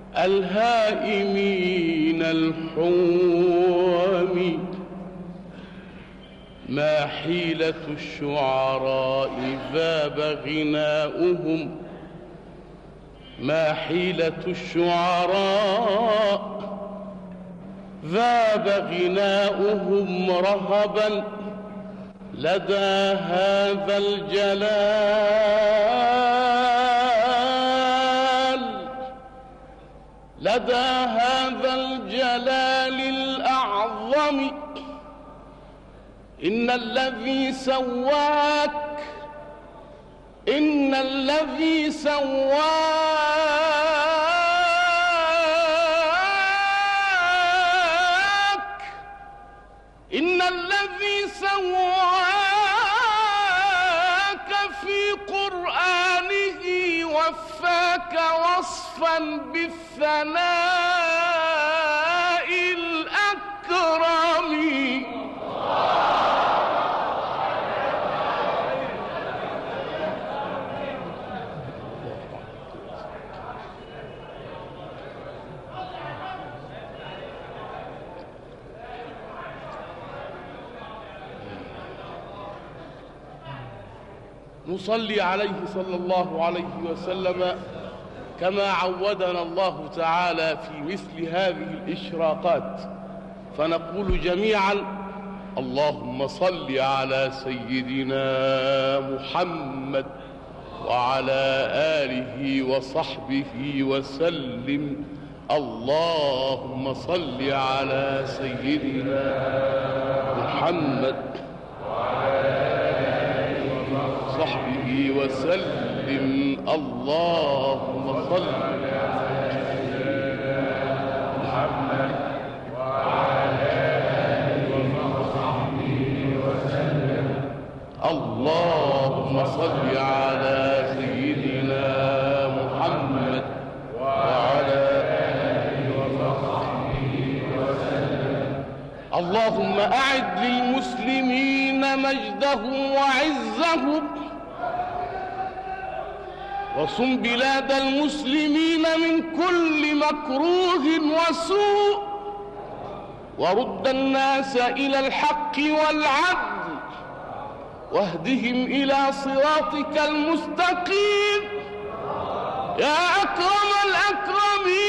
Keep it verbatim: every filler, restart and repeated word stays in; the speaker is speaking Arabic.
الهائمين الحوم. ما حيلة الشعراء ذاب غناؤهم، ما حيلة الشعراء ذاب غناؤهم رهبا لدى هذا الجلال، لدى هذا الجلال الأعظم. إن الذي سواك، إن الذي سواك، إن الذي سواك في قرآنه وفاك وصفا بالثناء الأكرم. نصلي عليه صلى الله عليه وسلم كما عودنا الله تعالى في مثل هذه الإشراقات، فنقول جميعا: اللهم صل على سيدنا محمد وعلى آله وصحبه وسلم. اللهم صل على سيدنا محمد وصحبه وسلم. اللهم صل على سيدنا محمد وعلى آله وصحبه وسلم. اللهم صل على سيدنا محمد وعلى آله وصحبه وسلم. اللهم أعد للمسلمين مجدهم وعزهم، وصم بلاد المسلمين من كل مكروه وسوء، ورد الناس إلى الحق والعدل، واهدهم إلى صراطك المستقيم يا أكرم الأكرمين.